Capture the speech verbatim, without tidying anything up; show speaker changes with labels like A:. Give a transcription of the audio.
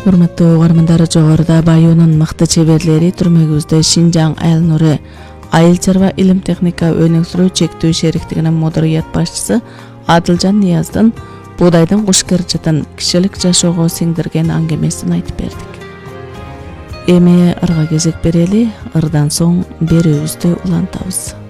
A: Урматтуу угармандар, жогоруда Байонун мыкты чеберлери түрмөгүбүздө Шинжаң Айыл Нуры Айыл чарба илим техника өнүктүрүү чектүү шериктигинин модерият башчысы Адылжан Нияздын буудайдын куш кырчытын кишилик жашоого сиңдирген аңгемесин айтып бердик. Эми ырга кезек берели, ырдан соң берүүбүздү улантабыз.